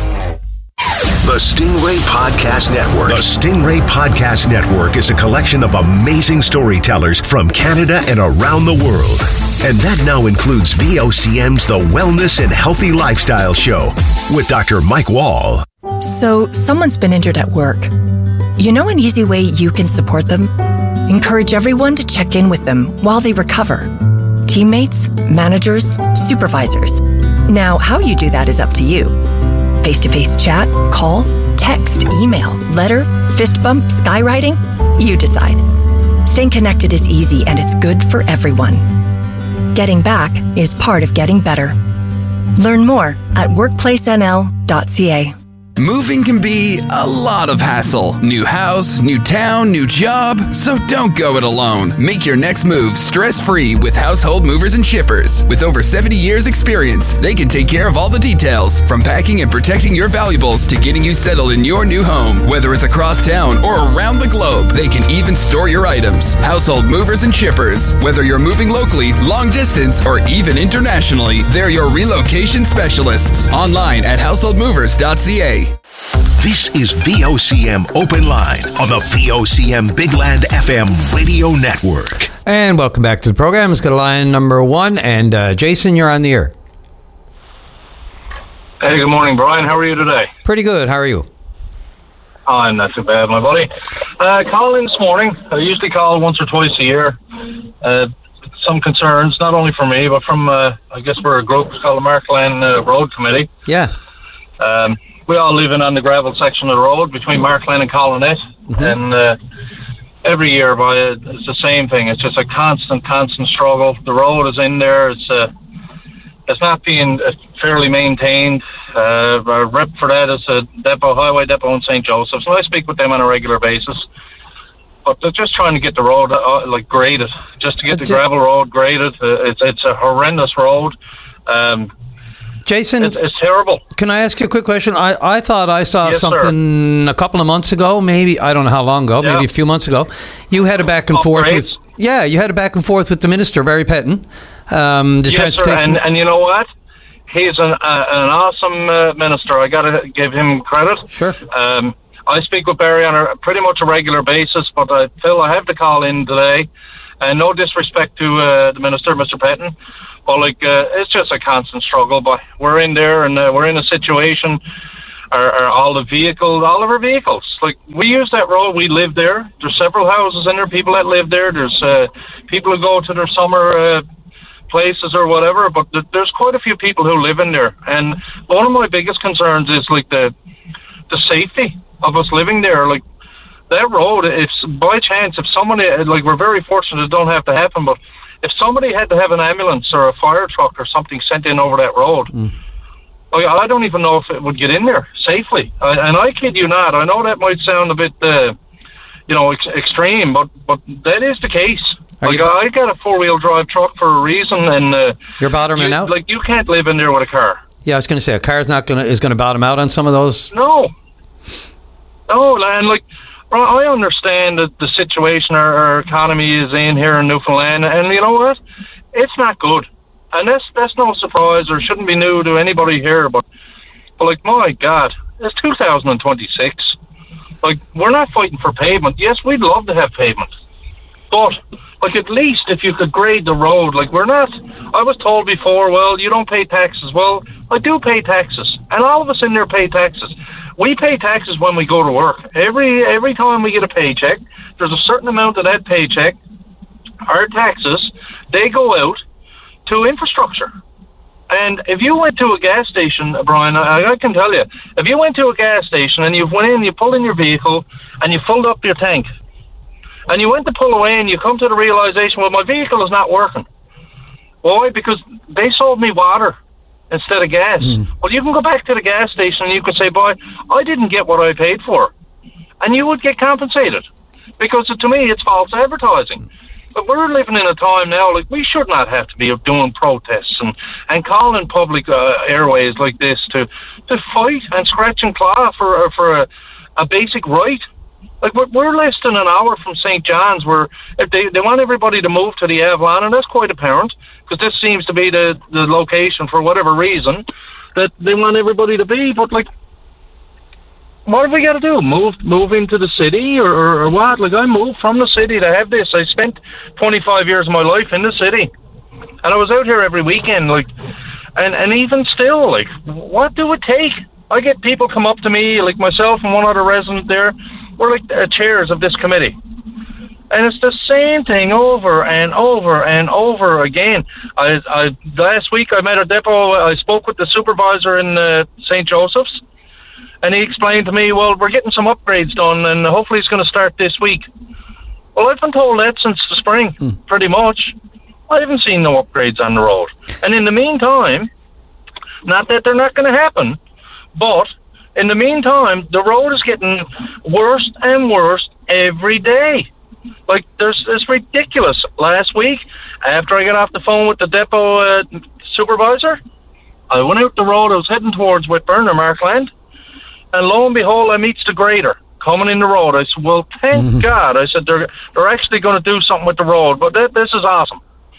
The Stingray Podcast Network. The Stingray Podcast Network is a collection of amazing storytellers from Canada and around the world. And that now includes VOCM's The Wellness and Healthy Lifestyle Show with Dr. Mike Wall. So, someone's been injured at work. You know an easy way you can support them? Encourage everyone to check in with them while they recover. Teammates, managers, supervisors. Now, how you do that is up to you. Face-to-face chat, call, text, email, letter, fist bump, skywriting? You decide. Staying connected is easy and it's good for everyone. Getting back is part of getting better. Learn more at workplacenl.ca. Moving can be a lot of hassle. New house, new town, new job. So don't go it alone. Make your next move stress-free with Household Movers and Shippers. With over 70 years experience, they can take care of all the details, from packing and protecting your valuables to getting you settled in your new home. Whether it's across town or around the globe, they can even store your items. Household Movers and Shippers. Whether you're moving locally, long distance, or even internationally, they're your relocation specialists. Online at householdmovers.ca. This is VOCM Open Line on the VOCM Big Land FM radio network. And welcome back to the program. Let's go to line number 1. And Jason, you're on the air. Hey, good morning, Brian. How are you today? Pretty good. How are you? I'm not too bad, my buddy. Calling this morning. I usually call once or twice a year. Some concerns, not only for me, but from, I guess we're a group called the Markland Road Committee. Yeah. We all live in on the gravel section of the road between Markland and Colonette. Mm-hmm. And every year it's the same thing. It's just a constant struggle. The road is in there. It's not being fairly maintained. Our rep for that is a highway depot in St. Joseph. So I speak with them on a regular basis. But they're just trying to get the road graded, just to get the gravel road graded. It's a horrendous road. Jason, it's terrible. Can I ask you a quick question? I thought I saw Yes, something a couple of months ago, maybe, I don't know how long ago, maybe a few months ago. You had a back and forth with, you had a back and forth with the minister, Barry Petton. The yes, sir. transportation. And you know what? He's an awesome minister. I got to give him credit. Sure. I speak with Barry on a pretty much a regular basis, but Phil, I have to call in today. And no disrespect to the minister, Mr. Petton, but it's just a constant struggle. But we're in there, and we're in a situation. All of our vehicles, like we use that road. We live there. There's several houses in there. People that live there. There's people who go to their summer places or whatever. But there's quite a few people who live in there. And one of my biggest concerns is the safety of us living there. Like that road, if by chance, if somebody, we're very fortunate it don't have to happen, but if somebody had to have an ambulance or a fire truck or something sent in over that road, I don't even know if it would get in there safely. And I kid you not, I know that might sound a bit, extreme, but that is the case. I got a 4-wheel drive truck for a reason, and you're bottoming out. You can't live in there with a car. Yeah, I was going to say a car is going to bottom out on some of those. No, and I understand that the situation our economy is in here in Newfoundland, and you know what? It's not good. And that's no surprise, or shouldn't be new to anybody here, but my God, it's 2026. We're not fighting for pavement. Yes, we'd love to have pavement. But, at least if you could grade the road, we're not... I was told before, well, you don't pay taxes. Well, I do pay taxes. And all of us in there pay taxes. We pay taxes when we go to work. Every time we get a paycheck, there's a certain amount of that paycheck, our taxes, they go out to infrastructure. And if you went to a gas station, Brian, I can tell you, if you went to a gas station and you went in, you pulled in your vehicle and you filled up your tank, and you went to pull away and you come to the realization, well, my vehicle is not working. Why? Because they sold me water instead of gas. Well, you can go back to the gas station and you could say, boy, I didn't get what I paid for. And you would get compensated. Because to me, it's false advertising. But we're living in a time now, we should not have to be doing protests and calling public airways like this to fight and scratch and claw for a basic right. We're less than an hour from St. John's, where if they want everybody to move to the Avalon, and that's quite apparent, because this seems to be the location for whatever reason that they want everybody to be. But what have we got to do? Move into the city or what? I moved from the city to have this. I spent 25 years of my life in the city, and I was out here every weekend. And even still, what do it take? I get people come up to me, myself and one other resident there. We're chairs of this committee. And it's the same thing over and over and over again. Last week I met a depot. I spoke with the supervisor in St. Joseph's, and he explained to me, well, we're getting some upgrades done, and hopefully it's going to start this week. Well, I've been told that since the spring, pretty much. I haven't seen no upgrades on the road. And in the meantime, not that they're not going to happen, but in the meantime, the road is getting worse and worse every day. It's ridiculous. Last week, after I got off the phone with the depot supervisor, I went out the road. I was heading towards Whitburn or Markland, and lo and behold, I meets the grader coming in the road. I said, well, thank God. I said, they're actually going to do something with the road, but this is awesome.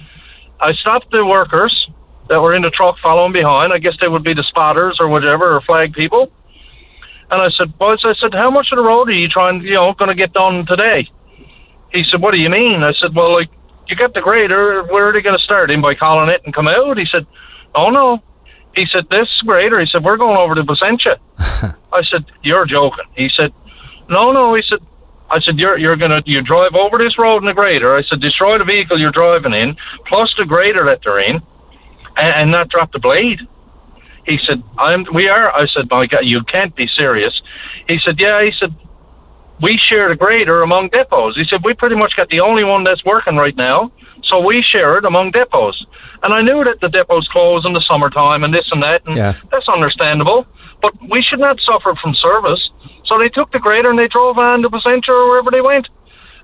I stopped the workers that were in the truck following behind. I guess they would be the spotters or whatever, or flag people. And I said, boys, how much of the road are you going to get done today? He said, what do you mean? I said, well, you got the grader. Where are they going to start? In by calling it and come out? He said, oh, no. He said, this grader, he said, we're going over to Placentia. I said, you're joking. He said, no. He said, I said, you drive over this road in the grader. I said, destroy the vehicle you're driving in, plus the grader that they're in, and not drop the blade. He said, we are. I said, my God, you can't be serious. He said, yeah. He said, we share the grader among depots. He said, we pretty much got the only one that's working right now, so we share it among depots. And I knew that the depots close in the summertime and this and that, and that's understandable, but we should not suffer from service. So they took the grader and they drove on to Placentia or wherever they went.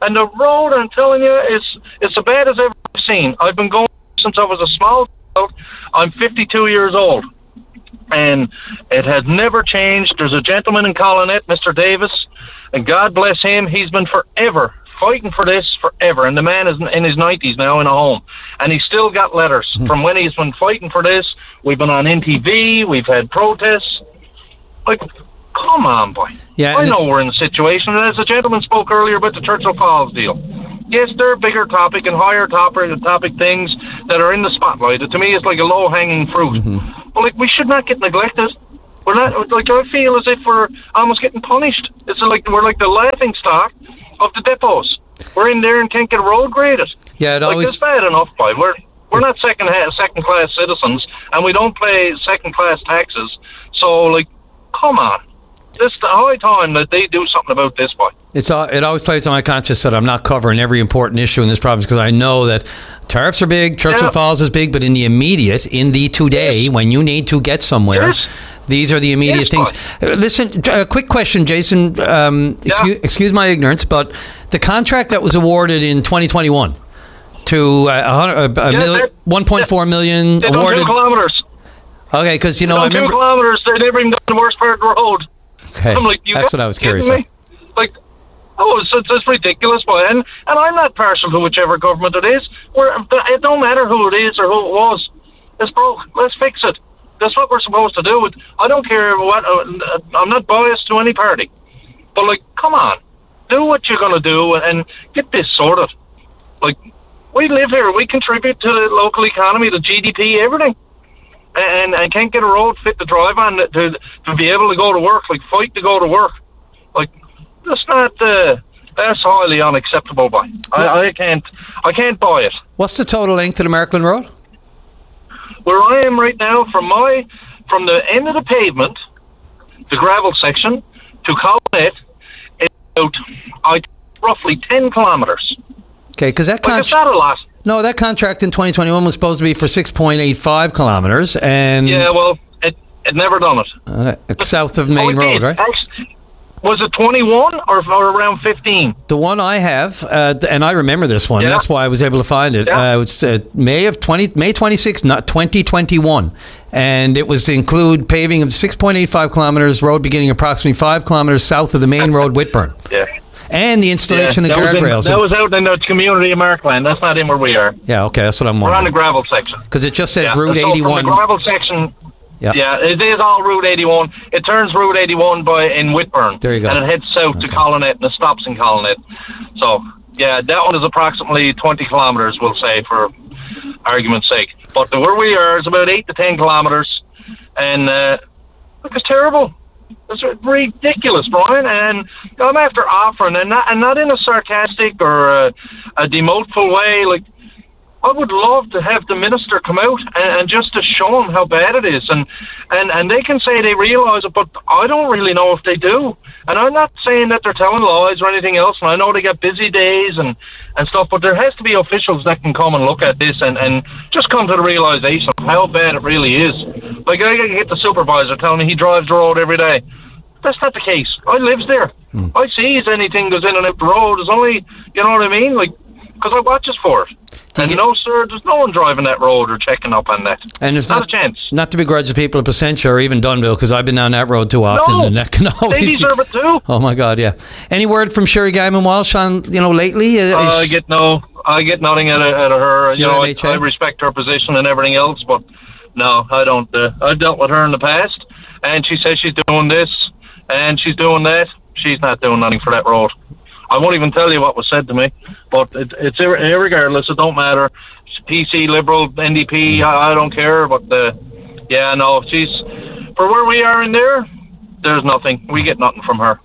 And the road, I'm telling you, it's as bad as I've ever seen. I've been going since I was a small child. I'm 52 years old. And it has never changed. There's a gentleman in Collinet, Mr. Davis, and God bless him. He's been forever fighting for this forever. And the man is in his 90s now in a home. And he's still got letters from when he's been fighting for this. We've been on NTV. We've had protests. Like, come on, boy. Yeah, I know we're in a situation. And as the gentleman spoke earlier about the Churchill Falls deal. Yes, there are bigger topic and higher topic things that are in the spotlight. To me, it's like a low-hanging fruit. But, like, we should not get neglected. We're not, like, I feel as if we're almost getting punished. It's like we're like the laughing stock of the depots. We're in there and can't get a road graded. Yeah, it's bad enough, boy. We're not second-class citizens, and we don't pay second-class taxes. So, like, come on. It's the high time that they do something about this, boy. It always plays on my conscience that I'm not covering every important issue in this province because I know that tariffs are big, Churchill Falls is big, but in the immediate, in the today, when you need to get somewhere, these are the immediate things. Listen, a quick question, Jason. Excuse my ignorance, but the contract that was awarded in 2021 to 1.4 million they awarded. 2 kilometers. Okay, because I remember 2 kilometers. They never even done the worst part of the road. Okay, I'm like, that's what I was curious about. Like, it's ridiculous, boy. And I'm not partial to whichever government it is. It don't matter who it is or who it was. It's broke. Let's fix it. That's what we're supposed to do. I don't care what. I'm not biased to any party. But, like, come on. Do what you're going to do and get this sorted. Like, we live here. We contribute to the local economy, the GDP, everything. And I can't get a road fit to drive on to be able to go to work, like fight to go to work. Like, that's highly unacceptable, boy. I can't buy it. What's the total length of the Markland Road? Where I am right now, from the end of the pavement, the gravel section, to Collinet, it's about roughly 10 kilometres. Okay, because that it's not a lot. No, that contract in 2021 was supposed to be for 6.85 kilometres, and it never done it. South of Main Road, right? Was it 21 or around 15? The one I have, and I remember this one. That's why I was able to find it. It was May 26, not 2021, and it was to include paving of 6.85 kilometres, road beginning approximately 5 kilometres south of the Main Road, Whitburn. And the installation of guardrails. That was out in the community of Markland. That's not in where we are. Yeah, okay, that's what I'm wondering. We're on the gravel section. Because it just says Route 81. From the gravel section, it is all Route 81. It turns Route 81 in Whitburn. There you go. And it heads south to Collinet, and it stops in Collinet. So, that one is approximately 20 kilometres, we'll say, for argument's sake. But where we are is about 8 to 10 kilometres. And, look, it's terrible. It's ridiculous, Brian, and I'm after offering, and not in a sarcastic or a demoteful way. Like, I would love to have the minister come out and just to show them how bad it is, and they can say they realise it, but I don't really know if they do. And I'm not saying that they're telling lies or anything else, and I know they got busy days and stuff, but there has to be officials that can come and look at this and just come to the realisation of how bad it really is. Like, I get the supervisor telling me he drives the road every day. That's not the case. I lives there. I sees anything goes in and out the road. There's only, you know what I mean? Like, because I watches for it. And no, sir, there's no one driving that road or checking up on that. And it's not a chance. Not to begrudge the people of Placentia or even Dunville, because I've been down that road too often, and that can always. They deserve it too. Oh my God, yeah. Any word from Sherry Guyman Walsh on lately? I get nothing out of her. You know, I respect her position and everything else, but no, I don't. I've dealt with her in the past, and she says she's doing this and she's doing that. She's not doing nothing for that road. I won't even tell you what was said to me, but it's irregardless. It don't matter. PC, Liberal, NDP, I don't care. But she's for where we are in there. There's nothing. We get nothing from her.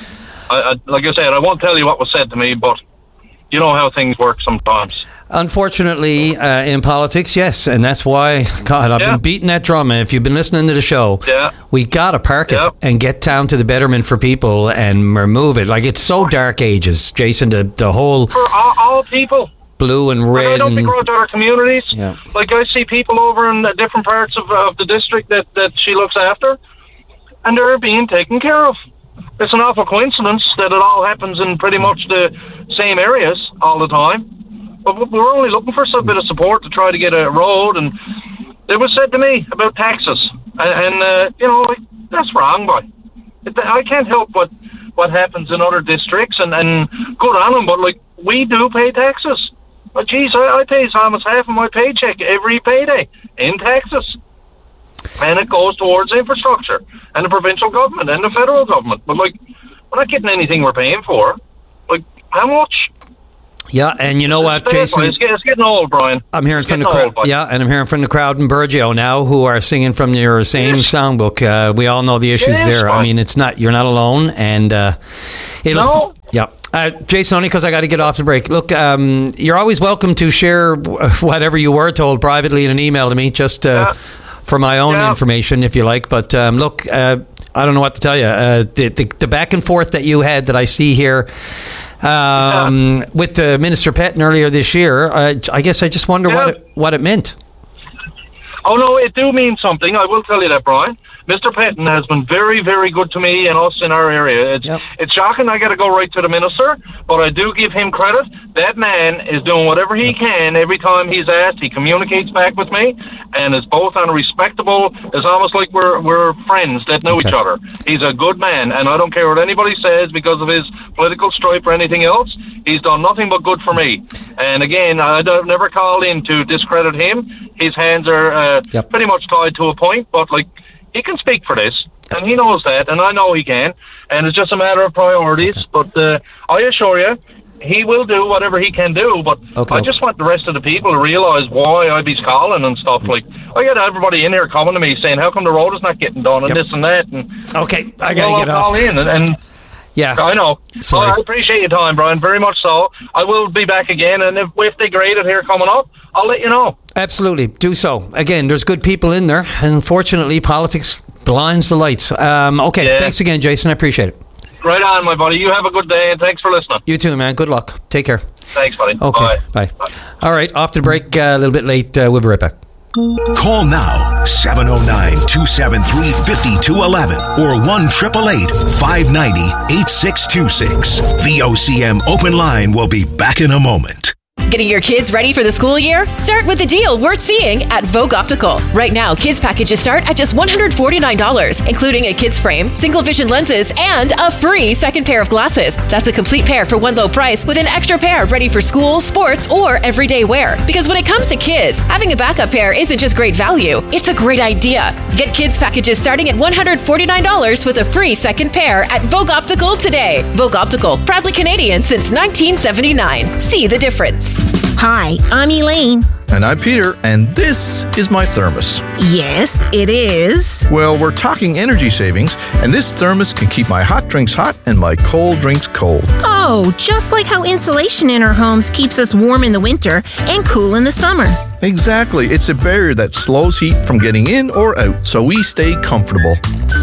Like I said, I won't tell you what was said to me, but you know how things work sometimes. Unfortunately, in politics, yes, and that's why, God, I've been beating that drum. And if you've been listening to the show, we gotta park it and get down to the betterment for people and remove it. Like, it's so dark ages, Jason. The whole for all people, blue and red. Like, I don't think we're out to our communities. Yeah. Like, I see people over in different parts of the district that she looks after, and they're being taken care of. It's an awful coincidence that it all happens in pretty much the same areas all the time. But we were only looking for some bit of support to try to get a road, and it was said to me about taxes. And you know, like, that's wrong, boy. I can't help what happens in other districts, and good on them, but, like, we do pay taxes. But, geez, I pay almost half of my paycheck every payday in taxes. And it goes towards infrastructure and the provincial government and the federal government. But, like, we're not getting anything we're paying for. Like, how much? Yeah, and you know what, Jason? It's getting old, Brian. I'm hearing from the crowd. Yeah, and I'm hearing from the crowd in Burgeo now who are singing from your same songbook. We all know the issues there. Brian. I mean, it's not, you're not alone, and it'll. No. Yeah, Jason, only because I got to get off the break. Look, you're always welcome to share whatever you were told privately in an email to me, just for my own information, if you like. But look, I don't know what to tell you. The back and forth that you had that I see here. With the Minister Petton earlier this year, I guess I just wonder what it meant. Oh, no, it do mean something. I will tell you that, Brian. Mr. Petton has been very, very good to me and us in our area. It's shocking I got to go right to the minister, but I do give him credit. That man is doing whatever he can every time he's asked. He communicates back with me, and is both on a respectable. It's almost like we're friends that know each other. He's a good man, and I don't care what anybody says because of his political stripe or anything else. He's done nothing but good for me. And again, I've never called in to discredit him. His hands are pretty much tied to a point, but like, he can speak for this, and he knows that, and I know he can, and it's just a matter of priorities. But I assure you, he will do whatever he can do. But I just want the rest of the people to realise why I be calling and stuff. Like, I got everybody in here coming to me saying, "How come the road is not getting done?" and this and that. And I gotta get off. Call in and yeah, I know. Sorry. I appreciate your time, Brian, very much so. I will be back again, and if they grade it here coming up, I'll let you know. Absolutely, do so. Again, there's good people in there. Unfortunately, politics blinds the lights. Thanks again, Jason. I appreciate it. Right on, my buddy. You have a good day, and thanks for listening. You too, man. Good luck. Take care. Thanks, buddy. Okay, bye. All right, off to the break. A little bit late. We'll be right back. Call now 709-273-5211 or 1-888-590-8626. VOCM Open Line will be back in a moment. Getting your kids ready for the school year? Start with a deal worth seeing at Vogue Optical. Right now, kids packages start at just $149, including a kids frame, single vision lenses, and a free second pair of glasses. That's a complete pair for one low price with an extra pair ready for school, sports, or everyday wear. Because when it comes to kids, having a backup pair isn't just great value, it's a great idea. Get kids packages starting at $149 with a free second pair at Vogue Optical today. Vogue Optical, proudly Canadian since 1979. See the difference. Hi, I'm Elaine. And I'm Peter, and this is my thermos. Yes, it is. Well, we're talking energy savings, and this thermos can keep my hot drinks hot and my cold drinks cold. Oh, just like how insulation in our homes keeps us warm in the winter and cool in the summer. Exactly. It's a barrier that slows heat from getting in or out, so we stay comfortable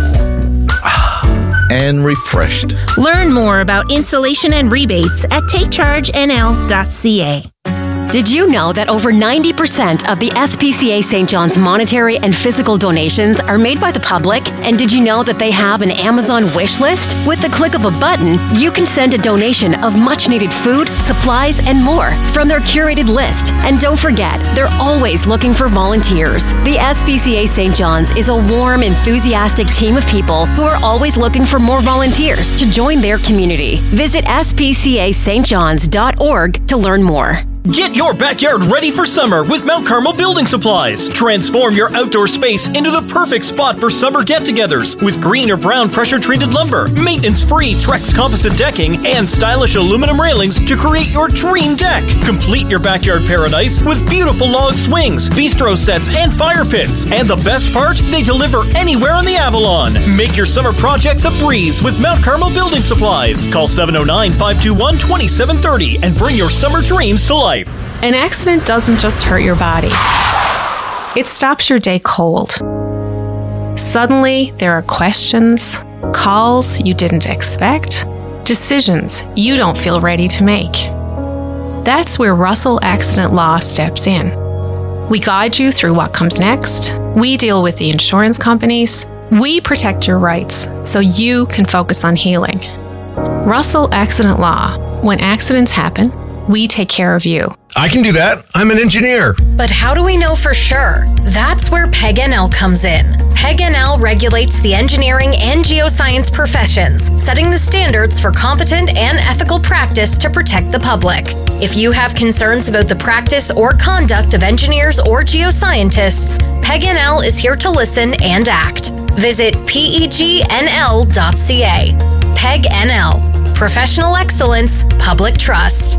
and refreshed. Learn more about insulation and rebates at takechargenl.ca. Did you know that over 90% of the SPCA St. John's monetary and physical donations are made by the public? And did you know that they have an Amazon wish list? With the click of a button, you can send a donation of much-needed food, supplies, and more from their curated list. And don't forget, they're always looking for volunteers. The SPCA St. John's is a warm, enthusiastic team of people who are always looking for more volunteers to join their community. Visit spcastjohns.org to learn more. Get your backyard ready for summer with Mount Carmel Building Supplies. Transform your outdoor space into the perfect spot for summer get-togethers with green or brown pressure-treated lumber, maintenance-free Trex composite decking, and stylish aluminum railings to create your dream deck. Complete your backyard paradise with beautiful log swings, bistro sets, and fire pits. And the best part, they deliver anywhere on the Avalon. Make your summer projects a breeze with Mount Carmel Building Supplies. Call 709-521-2730 and bring your summer dreams to life. An accident doesn't just hurt your body. It stops your day cold. Suddenly, there are questions, calls you didn't expect, decisions you don't feel ready to make. That's where Russell Accident Law steps in. We guide you through what comes next. We deal with the insurance companies. We protect your rights so you can focus on healing. Russell Accident Law. When accidents happen, we take care of you. I can do that. I'm an engineer. But how do we know for sure? That's where PEG-NL comes in. PEG-NL regulates the engineering and geoscience professions, setting the standards for competent and ethical practice to protect the public. If you have concerns about the practice or conduct of engineers or geoscientists, PEG-NL is here to listen and act. Visit pegnl.ca. PEG-NL. Professional excellence, public trust.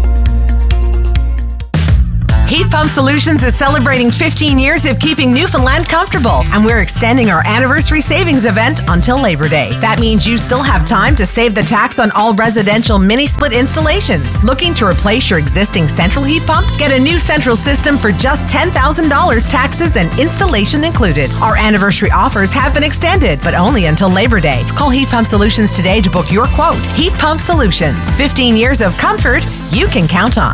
Heat Pump Solutions is celebrating 15 years of keeping Newfoundland comfortable, and we're extending our anniversary savings event until Labor Day. That means you still have time to save the tax on all residential mini-split installations. Looking to replace your existing central heat pump? Get a new central system for just $10,000, taxes and installation included. Our anniversary offers have been extended, but only until Labor Day. Call Heat Pump Solutions today to book your quote. Heat Pump Solutions. 15 years of comfort you can count on.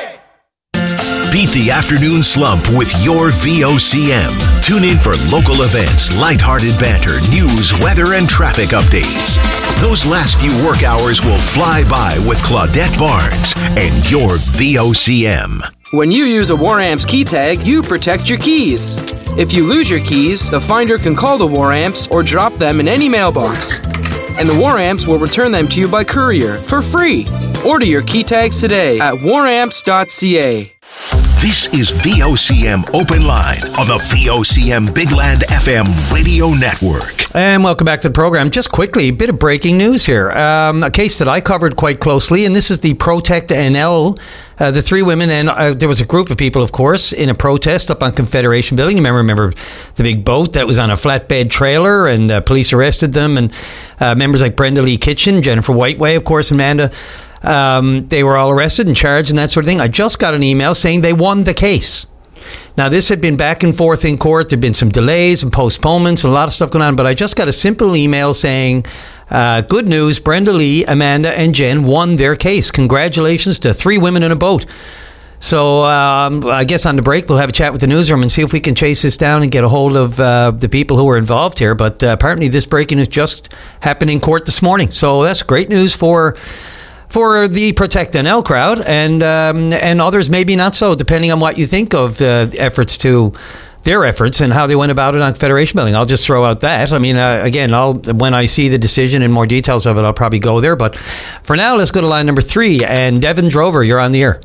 Beat the afternoon slump with your VOCM. Tune in for local events, lighthearted banter, news, weather, and traffic updates. Those last few work hours will fly by with Claudette Barnes and your VOCM. When you use a WarAmps key tag, you protect your keys. If you lose your keys, the finder can call the WarAmps or drop them in any mailbox. And the WarAmps will return them to you by courier for free. Order your key tags today at waramps.ca. This is VOCM Open Line on the VOCM Big Land FM radio network. And welcome back to the program. Just quickly, a bit of breaking news here. A case that I covered quite closely, and this is the Protect NL. The three women, and there was a group of people, of course, in a protest up on Confederation Building. You remember the big boat that was on a flatbed trailer, and police arrested them, and members like Brenda Lee Kitchen, Jennifer Whiteway, of course, Amanda, they were all arrested and charged and that sort of thing. I just got an email saying they won the case. Now, this had been back and forth in court. There'd been some delays and postponements and a lot of stuff going on, but I just got a simple email saying, good news, Brenda Lee, Amanda, and Jen won their case. Congratulations to three women in a boat. So I guess on the break, we'll have a chat with the newsroom and see if we can chase this down and get a hold of the people who were involved here. But apparently this breaking news just happened in court this morning. So that's great news for the Protect NL crowd, and others maybe not so, depending on what you think of their efforts and how they went about it on Federation Building. I'll just throw out that. I mean, again, when I see the decision and more details of it, I'll probably go there. But for now, let's go to line number 3. And Devin Drover, you're on the air.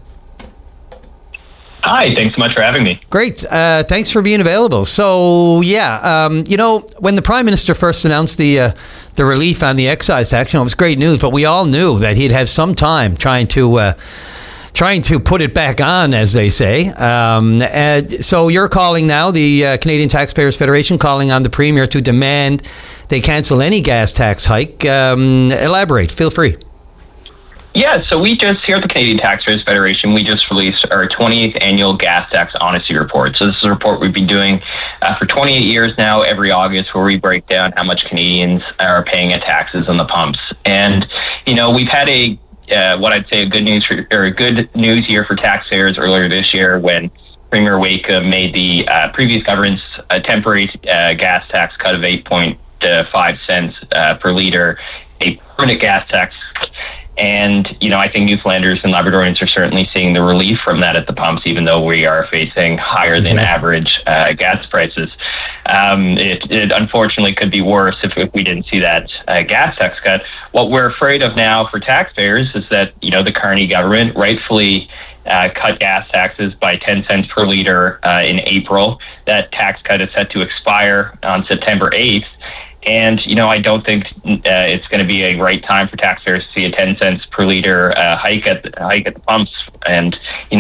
Hi, thanks so much for having me. Great. Thanks for being available. So, when the Prime Minister first announced the relief on the excise tax, it was great news, but we all knew that he'd have some time trying to put it back on, as they say. So you're calling now, the Canadian Taxpayers Federation, calling on the Premier to demand they cancel any gas tax hike. Elaborate. Feel free. Yeah, so we just, here at the Canadian Taxpayers Federation, we just released our 20th annual gas tax honesty report. So this is a report we've been doing for 28 years now, every August, where we break down how much Canadians are paying at taxes on the pumps. And, we've had what I'd say a good news year for taxpayers earlier this year when Premier Wakeham made the previous government's temporary gas tax cut of 8.5 cents per litre a permanent gas tax. And, I think Newfoundlanders and Labradorians are certainly seeing the relief from that at the pumps, even though we are facing higher than average gas prices. It unfortunately could be worse if we didn't see that gas tax cut. What we're afraid of now for taxpayers is that, the Carney government rightfully cut gas taxes by 10 cents per litre in April. That tax cut is set to expire on September 8th. And, I don't think it's going to be a right time for taxpayers to see a 10 cents per litre hike at the pumps. And,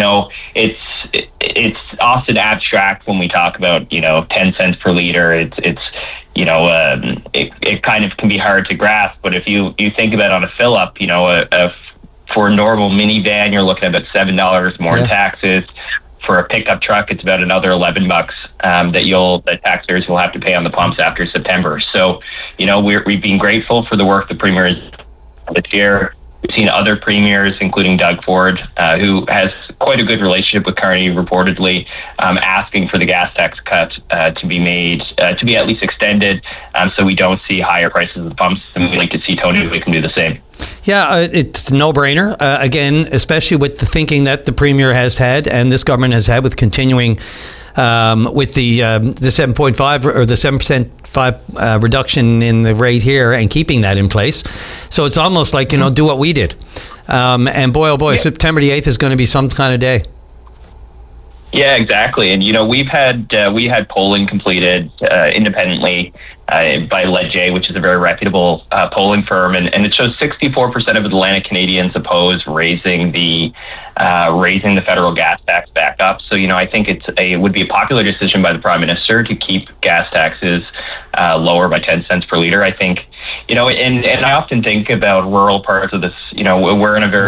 it's often abstract when we talk about, 10 cents per litre. It kind of can be hard to grasp. But if you think about on a fill up, for a normal minivan, you're looking at about $7 more in taxes. For a pickup truck, it's about another $11 that taxpayers will have to pay on the pumps after September. So, we've been grateful for the work the Premier has done this year. We've seen other premiers, including Doug Ford, who has quite a good relationship with Carney, reportedly asking for the gas tax cut to be made, to be at least extended, so we don't see higher prices at the pumps. And we'd like to see Tony Whitcomb do the same. Yeah, it's a no-brainer. Again, especially with the thinking that the Premier has had and this government has had with continuing with the 7.5 or the 7% reduction in the rate here and keeping that in place. So it's almost like, do what we did. And boy, oh boy, September the 8th is going to be some kind of day. Yeah, exactly. And, we had polling completed independently by Leger, which is a very reputable polling firm. And it shows 64% of Atlantic Canadians oppose raising the federal gas tax back up. So, I think it would be a popular decision by the Prime Minister to keep gas taxes lower by 10 cents per litre. I think, and I often think about rural parts of this, we're in a very